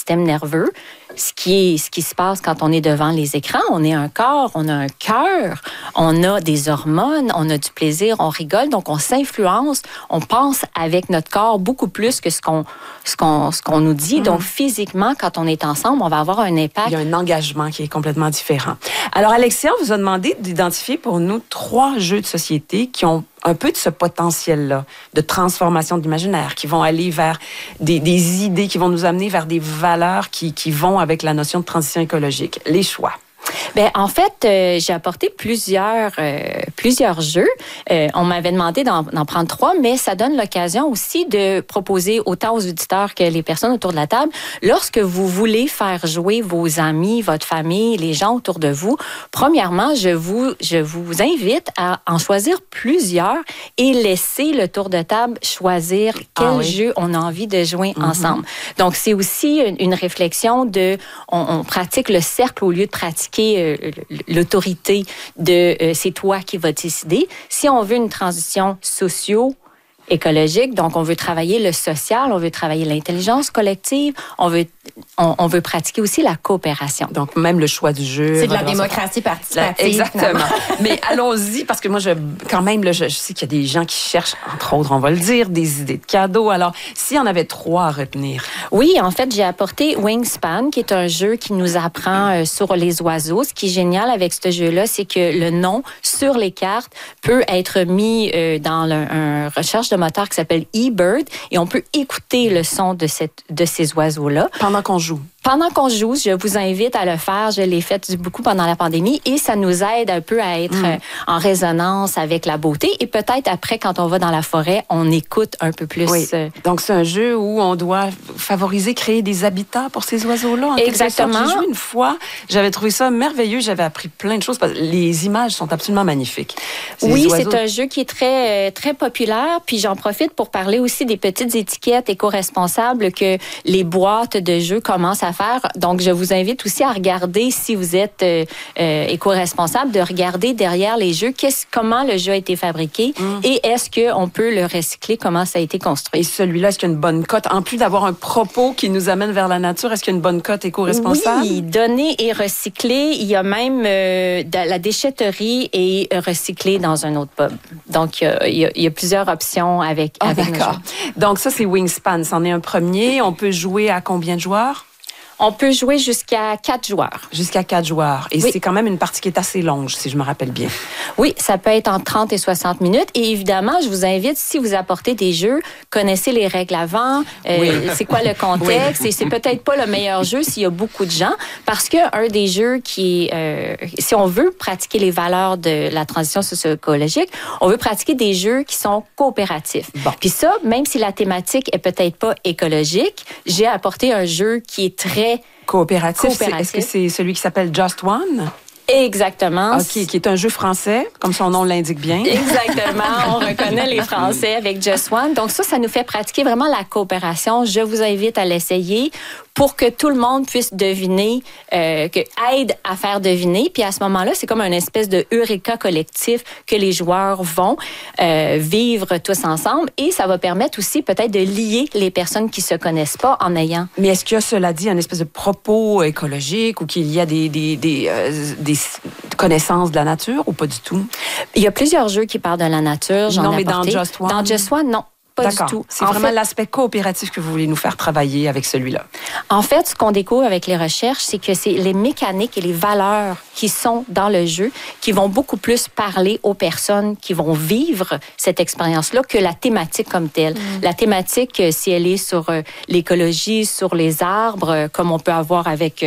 système nerveux. Ce qui se passe quand on est devant les écrans. On est un corps, on a un cœur, on a des hormones, on a du plaisir, on rigole. Donc, on s'influence, on pense avec notre corps beaucoup plus que ce qu'on nous dit. Donc, physiquement, quand on est ensemble, on va avoir un impact. Il y a un engagement qui est complètement différent. Alors, Alexia, on vous a demandé d'identifier pour nous 3 jeux de société qui ont un peu de ce potentiel-là de transformation de l'imaginaire, qui vont aller vers des idées, qui vont nous amener vers des valeurs qui vont avec la notion de transition écologique. Les choix. Bien, en fait, j'ai apporté plusieurs jeux. On m'avait demandé d'en prendre 3, mais ça donne l'occasion aussi de proposer autant aux auditeurs que les personnes autour de la table. Lorsque vous voulez faire jouer vos amis, votre famille, les gens autour de vous, premièrement, je vous invite à en choisir plusieurs et laisser le tour de table choisir quel jeu on a envie de jouer ensemble. Donc, c'est aussi une réflexion de... On pratique le cercle au lieu de pratiquer l'autorité de c'est toi qui vas décider. Si on veut une transition socio-écologique, donc on veut travailler le social, on veut travailler l'intelligence collective, on veut pratiquer aussi la coopération. Donc, même le choix du jeu. C'est de la démocratie participative. Exactement. Mais allons-y, parce que moi, je sais qu'il y a des gens qui cherchent, entre autres, on va le dire, des idées de cadeaux. Alors, s'il y en avait 3 à retenir. Oui, en fait, j'ai apporté Wingspan, qui est un jeu qui nous apprend sur les oiseaux. Ce qui est génial avec ce jeu-là, c'est que le nom sur les cartes peut être mis dans une recherche de moteur qui s'appelle eBird et on peut écouter le son de ces oiseaux-là. Pendant qu'on joue. Pendant qu'on joue, je vous invite à le faire. Je l'ai fait beaucoup pendant la pandémie et ça nous aide un peu à être en résonance avec la beauté. Et peut-être après, quand on va dans la forêt, on écoute un peu plus. Oui. Donc, c'est un jeu où on doit favoriser, créer des habitats pour ces oiseaux-là. Exactement. J'ai joué une fois. J'avais trouvé ça merveilleux. J'avais appris plein de choses. Parce que les images sont absolument magnifiques. Oui, c'est un jeu qui est très, très populaire. Puis j'en profite pour parler aussi des petites étiquettes éco-responsables que les boîtes de jeux commencent à faire. Donc, je vous invite aussi à regarder, si vous êtes éco-responsable, de regarder derrière les jeux comment le jeu a été fabriqué et est-ce qu'on peut le recycler, comment ça a été construit. Et celui-là, est-ce qu'il y a une bonne cote? En plus d'avoir un propos qui nous amène vers la nature, est-ce qu'il y a une bonne cote éco-responsable? Oui, donner et recycler. Il y a même de la déchetterie et recycler dans un autre pub. Donc, il y a plusieurs options avec d'accord. Donc, ça, c'est Wingspan. C'en est un premier. On peut jouer à combien de joueurs? On peut jouer jusqu'à 4 joueurs. Jusqu'à 4 joueurs. Et c'est quand même une partie qui est assez longue, si je me rappelle bien. Oui, ça peut être entre 30 et 60 minutes. Et évidemment, je vous invite, si vous apportez des jeux, connaissez les règles avant, c'est quoi le contexte. Et c'est peut-être pas le meilleur jeu s'il y a beaucoup de gens, parce qu'un des jeux qui si on veut pratiquer les valeurs de la transition socio-écologique, on veut pratiquer des jeux qui sont coopératifs. Bon. Puis ça, même si la thématique est peut-être pas écologique, j'ai apporté un jeu qui est très coopératif. Est-ce que c'est celui qui s'appelle Just One? Exactement. OK, qui est un jeu français, comme son nom l'indique bien. Exactement. On reconnaît les Français avec Just One. Donc ça nous fait pratiquer vraiment la coopération. Je vous invite à l'essayer pour que tout le monde puisse deviner, aide à faire deviner. Puis à ce moment-là, c'est comme une espèce de eureka collectif que les joueurs vont vivre tous ensemble. Et ça va permettre aussi peut-être de lier les personnes qui se connaissent pas en ayant... Mais est-ce qu'il y a, cela dit, un espèce de propos écologique ou qu'il y a des connaissances de la nature ou pas du tout? Il y a plusieurs jeux qui parlent de la nature. Non, mais dans Just One? Dans Just One, non. Pas du tout. C'est vraiment l'aspect coopératif que vous voulez nous faire travailler avec celui-là. En fait, ce qu'on découvre avec les recherches, c'est que c'est les mécaniques et les valeurs qui sont dans le jeu qui vont beaucoup plus parler aux personnes qui vont vivre cette expérience-là que la thématique comme telle. La thématique, si elle est sur l'écologie, sur les arbres, comme on peut avoir avec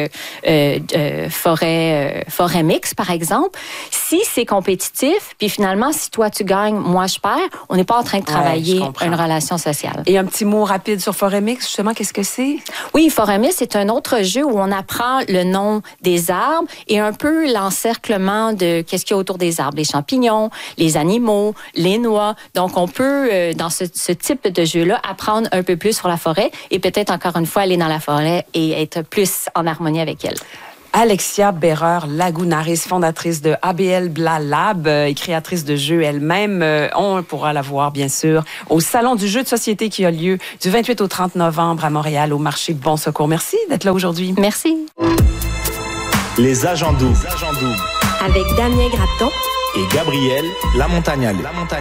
forêt mix, par exemple, si c'est compétitif, puis finalement, si toi tu gagnes, moi je perds, on n'est pas en train de travailler une relation sociale. Et un petit mot rapide sur Forêt Mix, justement, qu'est-ce que c'est? Oui, Forêt Mix, c'est un autre jeu où on apprend le nom des arbres et un peu l'encerclement de qu'est-ce qu'il y a autour des arbres, les champignons, les animaux, les noix. Donc, on peut, dans ce type de jeu-là, apprendre un peu plus sur la forêt et peut-être encore une fois aller dans la forêt et être plus en harmonie avec elle. Alexia Béreur-Lagunaris, fondatrice de ABL Bla Lab et créatrice de jeux elle-même. On pourra la voir, bien sûr, au Salon du jeu de société qui a lieu du 28 au 30 novembre à Montréal, au marché Bon Secours. Merci d'être là aujourd'hui. Merci. Les agents doubles. Avec Damien Grapton Et Gabrielle Lamontagnale.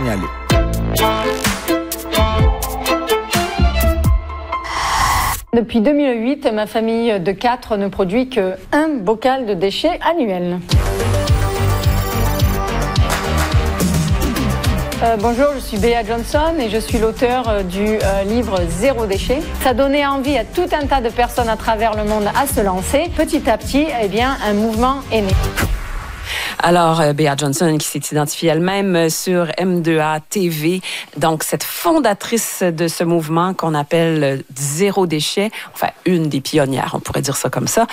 Depuis 2008, ma famille de 4 ne produit que 1 bocal de déchets annuel. Bonjour, je suis Bea Johnson et je suis l'auteur du livre Zéro déchet. Ça donnait envie à tout un tas de personnes à travers le monde à se lancer. Petit à petit, un mouvement est né. Alors, Bea Johnson, qui s'est identifiée elle-même sur M2A TV, donc cette fondatrice de ce mouvement qu'on appelle Zéro déchet, enfin une des pionnières, on pourrait dire ça comme ça.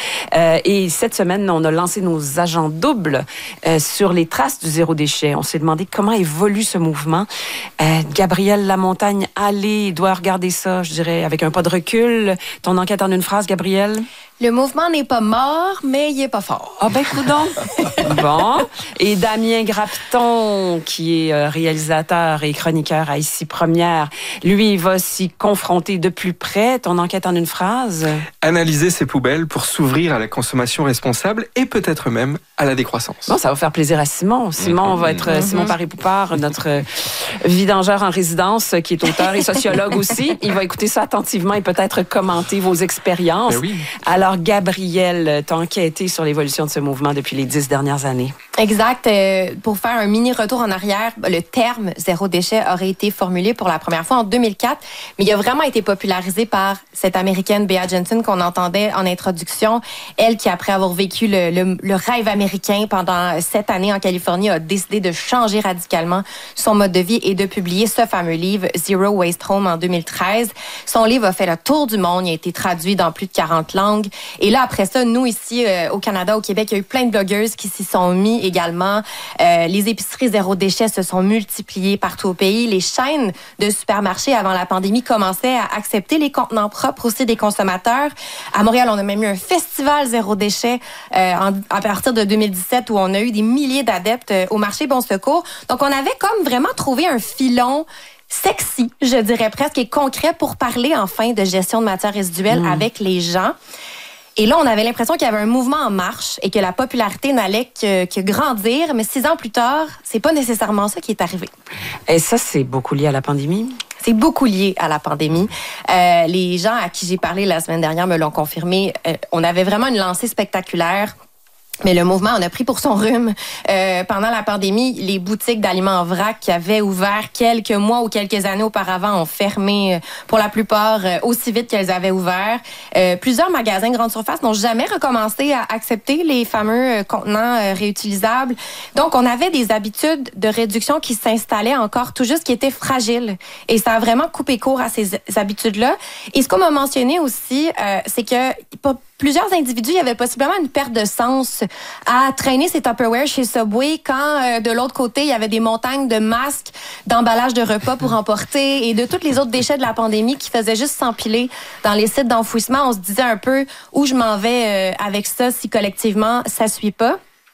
Et cette semaine, on a lancé nos agents doubles sur les traces du zéro déchet. On s'est demandé comment évolue ce mouvement. Gabrielle Lamontagne, allez, doit regarder ça, je dirais, avec un pas de recul. Ton enquête en une phrase, Gabrielle? Le mouvement n'est pas mort, mais il est pas fort. Ah ben, coudonc. Bon. Et Damien Grapton, qui est réalisateur et chroniqueur à Ici Première, lui, il va s'y confronter de plus près. Ton enquête en une phrase? Analyser ses poubelles pour s'ouvrir à la consommation responsable et peut-être même à la décroissance. Bon, ça va faire plaisir à Simon. Simon va être Simon Paré-Poupard, notre vidangeur en résidence, qui est auteur et sociologue aussi. Il va écouter ça attentivement et peut-être commenter vos expériences. Ben oui. Alors, Gabrielle, t'as enquêté sur l'évolution de ce mouvement depuis les 10 dernières années. Exact. Pour faire un mini retour en arrière, le terme zéro déchet aurait été formulé pour la première fois en 2004, mais il a vraiment été popularisé par cette Américaine Bea Johnson qu'on entendait en introduction. Elle qui, après avoir vécu le rêve américain pendant 7 années en Californie, a décidé de changer radicalement son mode de vie et de publier ce fameux livre Zero Waste Home en 2013. Son livre a fait le tour du monde. Il a été traduit dans plus de 40 langues. Et là, après ça, nous, ici, au Canada, au Québec, il y a eu plein de blogueuses qui s'y sont mis également. Les épiceries zéro déchet se sont multipliées partout au pays. Les chaînes de supermarchés, avant la pandémie, commençaient à accepter les contenants propres aussi des consommateurs. À Montréal, on a même eu un festival zéro déchet à partir de 2017 où on a eu des milliers d'adeptes au marché Bon Secours. Donc, on avait comme vraiment trouvé un filon sexy, je dirais presque, et concret pour parler enfin de gestion de matières résiduelles avec les gens. Et là, on avait l'impression qu'il y avait un mouvement en marche et que la popularité n'allait que grandir. Mais 6 ans plus tard, c'est pas nécessairement ça qui est arrivé. Et ça, c'est beaucoup lié à la pandémie? C'est beaucoup lié à la pandémie. Les gens à qui j'ai parlé la semaine dernière me l'ont confirmé. On avait vraiment une lancée spectaculaire. Mais le mouvement en a pris pour son rhume. Pendant la pandémie, les boutiques d'aliments en vrac qui avaient ouvert quelques mois ou quelques années auparavant ont fermé pour la plupart aussi vite qu'elles avaient ouvert. Plusieurs magasins de grande surface n'ont jamais recommencé à accepter les fameux contenants réutilisables. Donc, on avait des habitudes de réduction qui s'installaient encore tout juste, qui étaient fragiles. Et ça a vraiment coupé court à ces habitudes-là. Et ce qu'on m'a mentionné aussi, c'est que plusieurs individus, il y avait possiblement une perte de sens à traîner ces Tupperware chez Subway quand, de l'autre côté, il y avait des montagnes de masques, d'emballages de repas pour emporter et de tous les autres déchets de la pandémie qui faisaient juste s'empiler dans les sites d'enfouissement. On se disait un peu où je m'en vais avec ça si collectivement ça suit pas.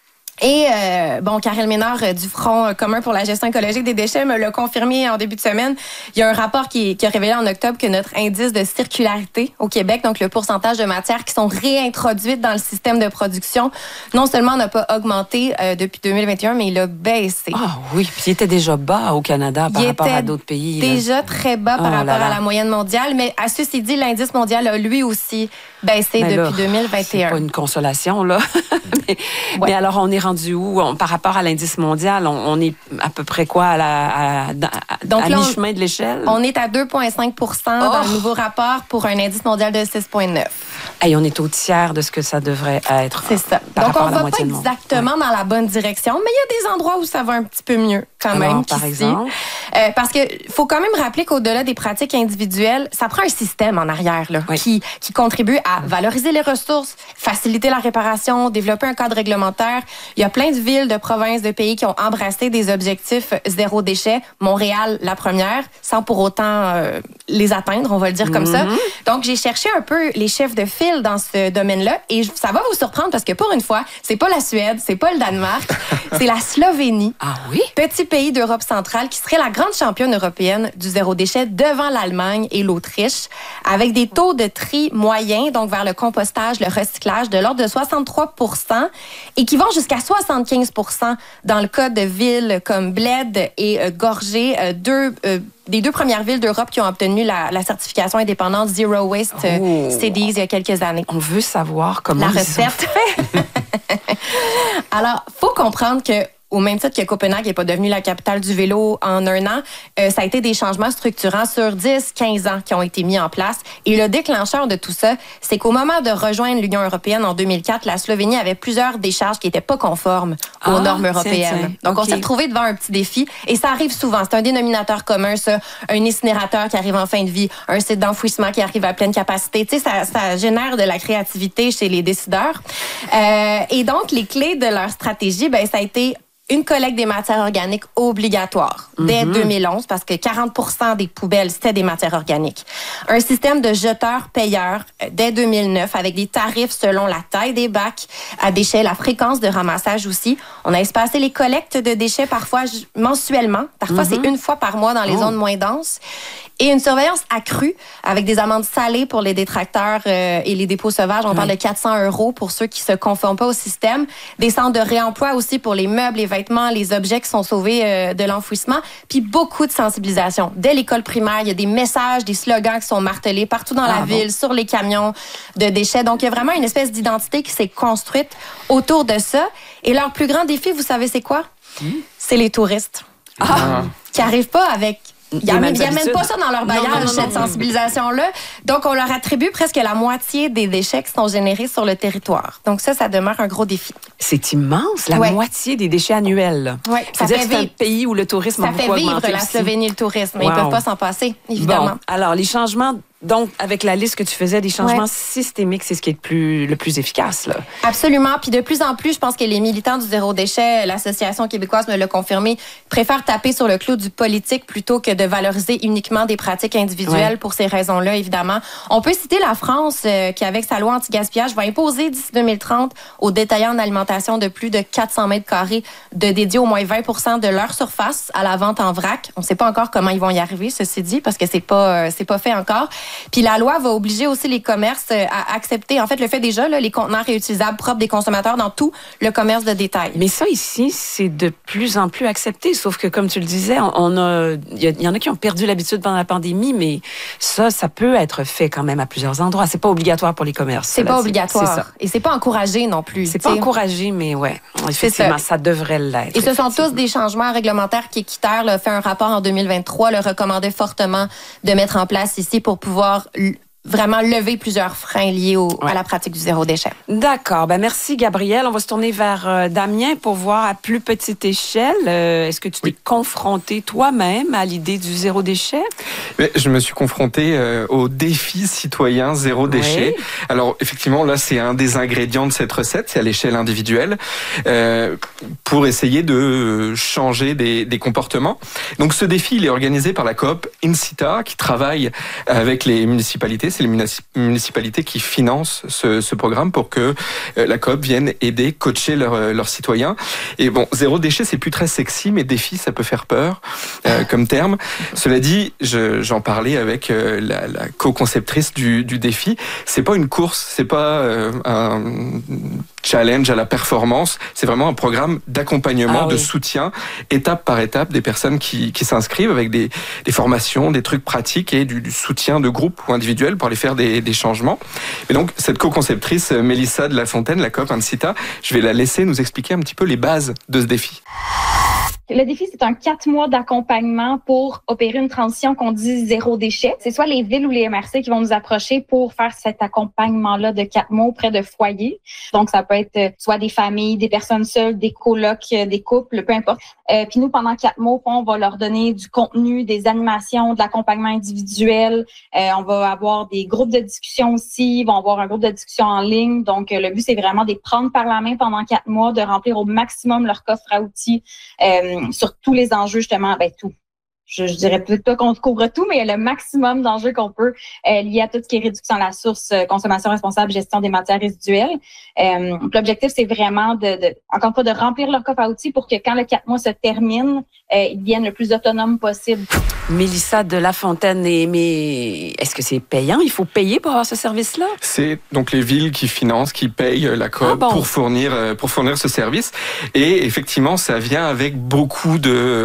Et Karel Ménard du Front commun pour la gestion écologique des déchets me l'a confirmé en début de semaine. Il y a un rapport qui a révélé en octobre que notre indice de circularité au Québec, donc le pourcentage de matières qui sont réintroduites dans le système de production, non seulement n'a pas augmenté depuis 2021, mais il a baissé. Ah oui, puis il était déjà bas au Canada par rapport à d'autres pays. Déjà très bas par rapport à la moyenne mondiale, mais à ceci dit, l'indice mondial a lui aussi baissé depuis 2021. C'est pas une consolation, là. mais alors, on est rendu où? Par rapport à l'indice mondial, on est à peu près quoi à mi-chemin de l'échelle? On est à 2,5 dans le nouveau rapport pour un indice mondial de 6,9. Hey, on est au tiers de ce que ça devrait être. C'est ça. Donc, on ne va pas exactement dans la bonne direction, mais il y a des endroits où ça va un petit peu mieux quand même. Par exemple? Parce qu'il faut quand même rappeler qu'au-delà des pratiques individuelles, ça prend un système en arrière là, qui contribue à valoriser les ressources, faciliter la réparation, développer un cadre réglementaire. Il y a plein de villes, de provinces, de pays qui ont embrassé des objectifs zéro déchet. Montréal, la première, sans pour autant les atteindre, on va le dire comme ça. Donc, j'ai cherché un peu les chefs de file dans ce domaine-là et ça va vous surprendre parce que pour une fois, c'est pas la Suède, c'est pas le Danemark, c'est la Slovénie. Ah oui? Petit pays d'Europe centrale qui serait la grande championne européenne du zéro déchet devant l'Allemagne et l'Autriche, avec des taux de tri moyens, donc vers le compostage, le recyclage, de l'ordre de 63% et qui vont jusqu'à 75% dans le cas de villes comme Bled et Gorgé, des deux premières villes d'Europe qui ont obtenu la certification indépendante Zero Waste Cities il y a quelques années. On veut savoir comment la ils recette. Alors, faut comprendre que au même titre que Copenhague n'est pas devenue la capitale du vélo en un an, ça a été des changements structurants sur 10-15 ans qui ont été mis en place. Et le déclencheur de tout ça, c'est qu'au moment de rejoindre l'Union européenne en 2004, la Slovénie avait plusieurs décharges qui n'étaient pas conformes aux normes européennes. Donc, on s'est retrouvé devant un petit défi. Et ça arrive souvent. C'est un dénominateur commun, ça. Un incinérateur qui arrive en fin de vie, un site d'enfouissement qui arrive à pleine capacité. Tu sais, ça génère de la créativité chez les décideurs. Et donc, les clés de leur stratégie, ça a été une collecte des matières organiques obligatoire dès 2011 parce que 40% des poubelles, c'était des matières organiques. Un système de jeteurs-payeurs dès 2009 avec des tarifs selon la taille des bacs à déchets, la fréquence de ramassage aussi. On a espacé les collectes de déchets parfois mensuellement. Parfois, c'est une fois par mois dans les zones moins denses. Et une surveillance accrue avec des amendes salées pour les détracteurs et les dépôts sauvages. On parle de 400 € pour ceux qui se conforment pas au système. Des centres de réemploi aussi pour les meubles, les vêtements, les objets qui sont sauvés de l'enfouissement. Puis beaucoup de sensibilisation. Dès l'école primaire, il y a des messages, des slogans qui sont martelés partout dans la ville, sur les camions de déchets. Donc, il y a vraiment une espèce d'identité qui s'est construite autour de ça. Et leur plus grand défi, vous savez, c'est quoi? C'est les touristes. Qui n'arrivent pas avec... Ils n'amènent pas ça dans leur bagage, cette sensibilisation-là. Donc, on leur attribue presque la moitié des déchets qui sont générés sur le territoire. Donc ça demeure un gros défi. C'est immense, la moitié des déchets annuels. Oui, c'est-à-dire que c'est un pays où le tourisme a beaucoup augmenté. Ça fait vivre la Slovénie, le tourisme. Ils ne peuvent pas s'en passer, évidemment. Bon, alors, les changements... Donc, avec la liste que tu faisais, des changements systémiques, c'est ce qui est le plus efficace, là. Absolument. Puis de plus en plus, je pense que les militants du zéro déchet, l'Association québécoise me l'a confirmé, préfèrent taper sur le clou du politique plutôt que de valoriser uniquement des pratiques individuelles pour ces raisons-là, évidemment. On peut citer la France qui, avec sa loi anti-gaspillage, va imposer d'ici 2030 aux détaillants en alimentation de plus de 400 mètres carrés de dédier au moins 20% de leur surface à la vente en vrac. On ne sait pas encore comment ils vont y arriver, ceci dit, parce que c'est pas fait encore. Puis la loi va obliger aussi les commerces à accepter, en fait, le fait déjà, là, les contenants réutilisables propres des consommateurs dans tout le commerce de détail. Mais ça, ici, c'est de plus en plus accepté. Sauf que, comme tu le disais, il y en a qui ont perdu l'habitude pendant la pandémie, mais ça peut être fait quand même à plusieurs endroits. C'est pas obligatoire pour les commerces. C'est pas obligatoire. C'est ça. Et c'est pas encouragé non plus. C'est pas encouragé, mais effectivement, ça devrait l'être. Et ce sont tous des changements réglementaires qu'Équiterre a fait un rapport en 2023, le recommandait fortement de mettre en place ici pour pouvoir vraiment lever plusieurs freins liés à la pratique du zéro déchet. D'accord. Merci, Gabrielle. On va se tourner vers Damien pour voir à plus petite échelle. Est-ce que tu t'es confronté toi-même à l'idée du zéro déchet? Je me suis confronté au défi citoyen zéro déchet. Alors, effectivement, là, c'est un des ingrédients de cette recette. C'est à l'échelle individuelle pour essayer de changer des comportements. Donc, ce défi, il est organisé par la coop Incita qui travaille avec les municipalités. C'est les municipalités qui financent ce programme pour que la coop vienne aider, coacher leurs citoyens. Et bon, zéro déchet, c'est plus très sexy, mais défi, ça peut faire peur comme terme. Cela dit, j'en parlais avec la co-conceptrice du défi. C'est pas une course, c'est pas un challenge à la performance. C'est vraiment un programme d'accompagnement, de soutien, étape par étape, des personnes qui s'inscrivent avec des formations, des trucs pratiques et du soutien de groupe ou individuel pour aller faire des changements. Et donc, cette co-conceptrice, Mélissa de La Fontaine, la coop Incita, je vais la laisser nous expliquer un petit peu les bases de ce défi. Le défi, c'est un 4 mois d'accompagnement pour opérer une transition qu'on dit 0 déchet. C'est soit les villes ou les MRC qui vont nous approcher pour faire cet accompagnement-là de 4 mois auprès de foyers. Donc, ça peut être soit des familles, des personnes seules, des colocs, des couples, peu importe. Puis nous, pendant 4 mois, on va leur donner du contenu, des animations, de l'accompagnement individuel. On va avoir des groupes de discussion aussi. Ils vont avoir un groupe de discussion en ligne. Donc, le but, c'est vraiment de les prendre par la main pendant 4 mois, de remplir au maximum leur coffre à outils sur tous les enjeux, justement, tout. Je dirais peut-être pas qu'on couvre tout, mais il y a le maximum d'enjeux qu'on peut liés à tout ce qui est réduction à la source, consommation responsable, gestion des matières résiduelles. L'objectif, c'est vraiment encore une fois, de remplir leur coffre à outils pour que quand le 4 mois se termine, ils deviennent le plus autonomes possible. Mélissa de La Fontaine, mais est-ce que c'est payant? Il faut payer pour avoir ce service-là? C'est donc les villes qui financent, qui payent la coop pour fournir ce service. Et effectivement, ça vient avec beaucoup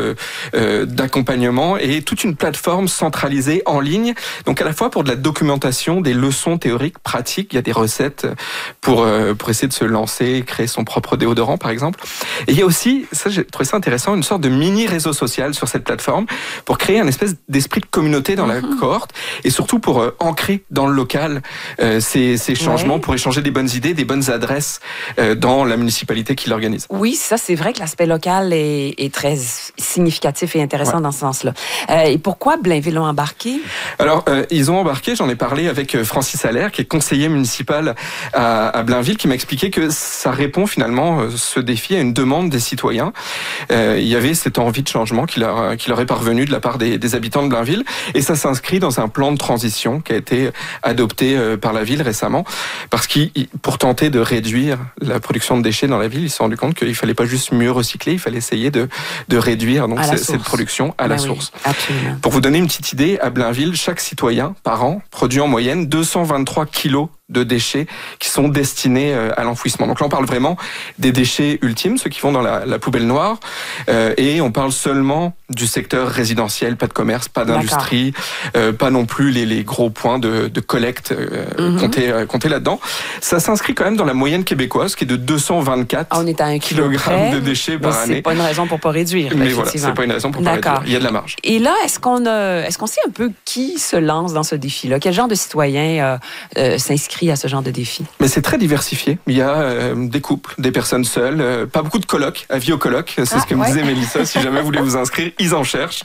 d'accompagnement et toute une plateforme centralisée en ligne. Donc à la fois pour de la documentation, des leçons théoriques, pratiques, il y a des recettes pour essayer de se lancer, créer son propre déodorant par exemple. Et il y a aussi, ça j'ai trouvé ça intéressant, une sorte de mini réseau social sur cette plateforme pour créer un espèce d'esprit de communauté dans la cohorte et surtout pour ancrer dans le local ces changements, pour échanger des bonnes idées, des bonnes adresses dans la municipalité qui l'organise. Oui, ça c'est vrai que l'aspect local est très significatif et intéressant dans ce sens-là. Et pourquoi Blainville ont embarqué? Alors, ils ont embarqué, j'en ai parlé avec Francis Allaire, qui est conseiller municipal à Blainville, qui m'a expliqué que ça répond finalement, ce défi, à une demande des citoyens. Il y avait cette envie de changement qui leur est parvenue de la part des habitants de Blainville, et ça s'inscrit dans un plan de transition qui a été adopté par la ville récemment, parce pour tenter de réduire la production de déchets dans la ville, ils se sont rendus compte qu'il fallait pas juste mieux recycler, il fallait essayer de réduire donc cette production à la source. Absolument. Pour vous donner une petite idée, à Blainville, chaque citoyen par an produit en moyenne 223 kilos de déchets qui sont destinés à l'enfouissement. Donc là, on parle vraiment des déchets ultimes, ceux qui vont dans la poubelle noire, et on parle seulement du secteur résidentiel, pas de commerce, pas d'industrie, pas non plus les gros points de collecte comptés là-dedans. Ça s'inscrit quand même dans la moyenne québécoise, qui est de 224 on est à 1 kilogrammes de déchets par année. C'est pas une raison pour pas réduire. Mais voilà, c'est pas une raison pour pas réduire. Il y a de la marge. Et là, est-ce qu'on sait un peu qui se lance dans ce défi-là? Quel genre de citoyen s'inscrit à ce genre de défi? Mais c'est très diversifié. Il y a des couples, des personnes seules, pas beaucoup de colocs, avis aux colocs, c'est ce que me disait Mélissa. Si jamais vous voulez vous inscrire, ils en cherchent.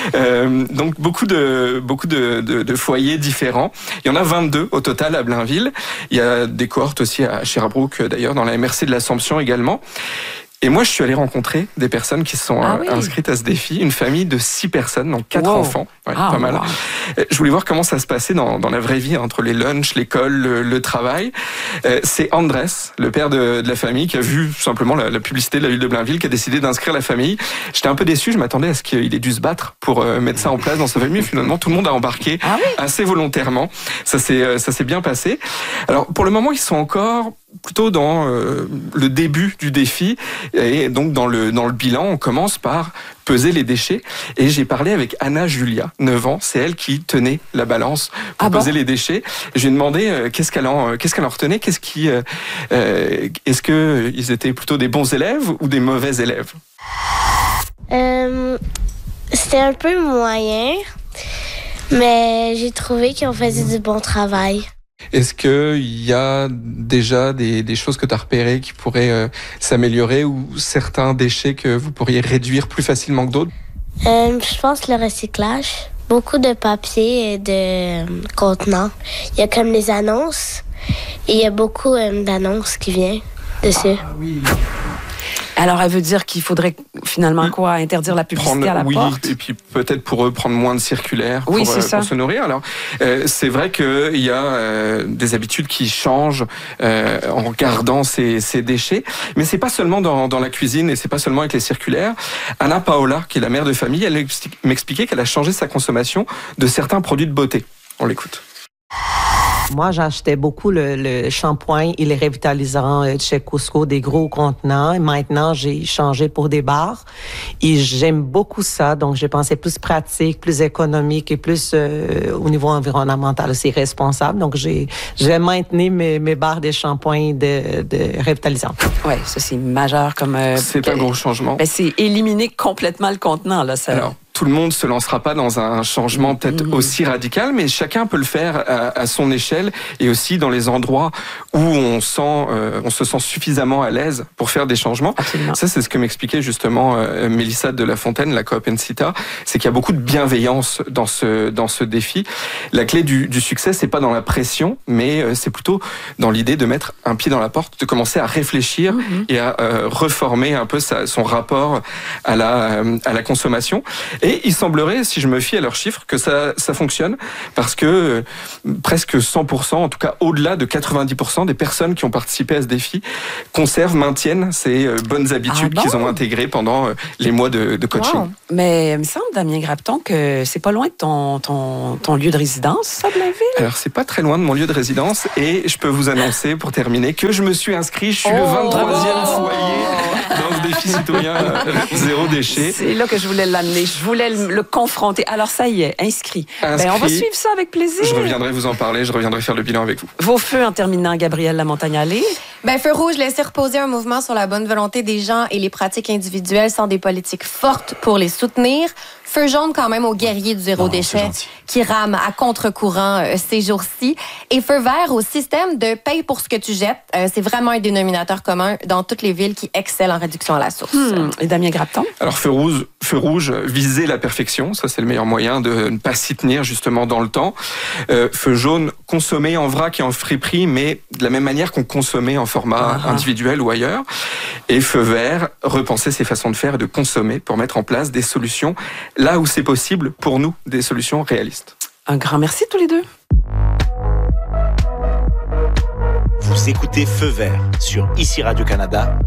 Donc beaucoup de foyers différents. Il y en a 22 au total à Blainville. Il y a des cohortes aussi à Sherbrooke, d'ailleurs, dans la MRC de l'Assomption également. Et moi, je suis allé rencontrer des personnes qui sont inscrites à ce défi. Une famille de 6 personnes, donc 4 enfants. Ouais, pas mal. Wow. Je voulais voir comment ça se passait dans la vraie vie, entre les lunchs, l'école, le travail. C'est Andrés, le père de la famille, qui a vu simplement la publicité de la ville de Blainville, qui a décidé d'inscrire la famille. J'étais un peu déçu, je m'attendais à ce qu'il ait dû se battre pour mettre ça en place dans sa famille. Finalement, tout le monde a embarqué assez volontairement. Ça s'est bien passé. Alors, pour le moment, ils sont encore plutôt dans le début du défi, et donc dans le bilan, on commence par peser les déchets, et j'ai parlé avec Anna Julia, 9 ans, c'est elle qui tenait la balance pour peser les déchets. Je lui ai demandé qu'est-ce qu'elle en retenait, est-ce que ils étaient plutôt des bons élèves ou des mauvais élèves? C'était un peu moyen, mais j'ai trouvé qu'on faisait du bon travail. Est-ce qu'il y a déjà des choses que tu as repérées qui pourraient s'améliorer, ou certains déchets que vous pourriez réduire plus facilement que d'autres? Je pense le recyclage. Beaucoup de papier et de contenants. Il y a comme les annonces, et il y a beaucoup d'annonces qui viennent dessus. Ah, oui. Alors, elle veut dire qu'il faudrait finalement interdire la publicité à la porte? Oui, et puis peut-être pour eux prendre moins de circulaires pour se nourrir. Alors, c'est vrai qu'il y a des habitudes qui changent en gardant ces déchets, mais c'est pas seulement dans la cuisine, et c'est pas seulement avec les circulaires. Anna Paola, qui est la mère de famille, elle m'expliquait qu'elle a changé sa consommation de certains produits de beauté. On l'écoute. Moi, j'achetais beaucoup le shampoing et les revitalisants de chez Costco, des gros contenants. Et maintenant, j'ai changé pour des barres. Et j'aime beaucoup ça. Donc, j'ai pensé plus pratique, plus économique et plus au niveau environnemental aussi responsable. Donc, j'ai maintenu mes barres de shampoing de revitalisants. Oui, ça, c'est majeur comme... c'est un gros changement. Ben, c'est éliminer complètement le contenant, là. Ça... Alors, tout le monde se lancera pas dans un changement peut-être aussi radical, mais chacun peut le faire à son échelle et aussi dans les endroits où on se sent suffisamment à l'aise pour faire des changements. Absolument. Ça, c'est ce que m'expliquait justement Mélissa de La Fontaine, la coop Encita, c'est qu'il y a beaucoup de bienveillance dans ce défi. La clé du succès, c'est pas dans la pression, mais c'est plutôt dans l'idée de mettre un pied dans la porte, de commencer à réfléchir et à reformer un peu son rapport à la consommation. Et il semblerait, si je me fie à leurs chiffres, que ça fonctionne parce que presque 100%, en tout cas au-delà de 90% des personnes qui ont participé à ce défi maintiennent ces bonnes habitudes qu'ils ont intégrées pendant les mois de coaching. Wow. Mais il me semble, Damien Grapton, que c'est pas loin de ton lieu de résidence, ça, Blainville? Alors, c'est pas très loin de mon lieu de résidence et je peux vous annoncer, pour terminer, que je me suis inscrit. Je suis le 23e foyer dans ce défi citoyen zéro déchet. C'est là que je voulais l'amener. Je voulais le confronter. Alors, ça y est, inscrit. Ben, on va suivre ça avec plaisir. Je reviendrai vous en parler. Je reviendrai faire le bilan avec vous. Vos feux en terminant, Gabrielle Lamontagne-Allé? Ben, feu rouge, laisser reposer un mouvement sur la bonne volonté des gens et les pratiques individuelles sans des politiques fortes pour les soutenir. Feu jaune quand même aux guerriers du zéro déchet qui rament à contre-courant ces jours-ci. Et feu vert au système de paye pour ce que tu jettes. C'est vraiment un dénominateur commun dans toutes les villes qui excellent en réduction à la source. Et Damien Grapton? Alors feu rouge, viser la perfection. Ça, c'est le meilleur moyen de ne pas s'y tenir justement dans le temps. Feu jaune, consommer en vrac et en friperie, mais de la même manière qu'on consommait en format individuel ou ailleurs. Et feu vert, repenser ses façons de faire et de consommer pour mettre en place des solutions là où c'est possible pour nous, des solutions réalistes. Un grand merci tous les deux. Vous écoutez Feu vert sur ICI Radio-Canada